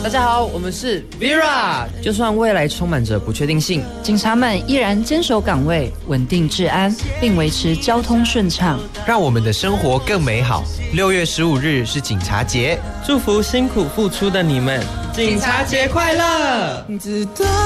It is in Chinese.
大家好，我们是 Vera。就算未来充满着不确定性， 警察们依然坚守岗位，稳定治安，并维持交通顺畅， 让我们的生活更美好。6月15日是警察节， 祝福辛苦付出的你们， 警察节快乐！